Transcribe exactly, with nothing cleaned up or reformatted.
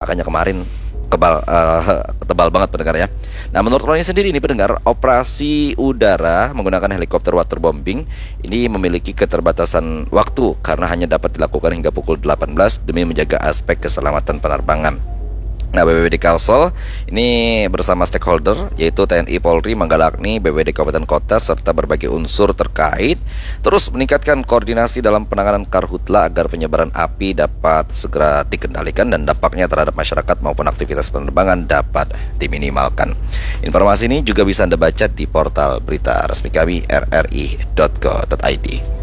makanya kemarin kebal uh, tebal banget pendengar ya. Nah, menurut Roni sendiri ini pendengar, operasi udara menggunakan helikopter waterbombing ini memiliki keterbatasan waktu karena hanya dapat dilakukan hingga pukul delapan belas demi menjaga aspek keselamatan penerbangan. Nah, B P B D Kalsel ini bersama stakeholder yaitu T N I, Polri, Manggalakni, B P B D Kabupaten Kota serta berbagai unsur terkait terus meningkatkan koordinasi dalam penanganan karhutla agar penyebaran api dapat segera dikendalikan dan dampaknya terhadap masyarakat maupun aktivitas penerbangan dapat diminimalkan. Informasi ini juga bisa Anda baca di portal berita resmi kami r r i dot co dot i d.